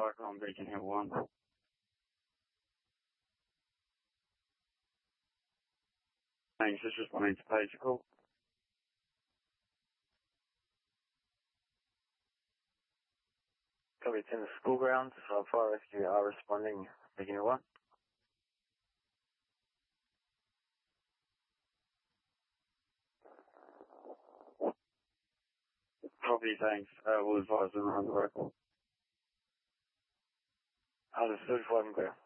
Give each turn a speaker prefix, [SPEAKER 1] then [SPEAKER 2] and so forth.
[SPEAKER 1] Tower on Beacon Hill 1. Thanks, just responding to page call. Copy, it's in the school grounds. Fire rescue are responding. Beacon Hill 1. Copy, thanks. We'll advise them on the record. Understood, 5 and clear.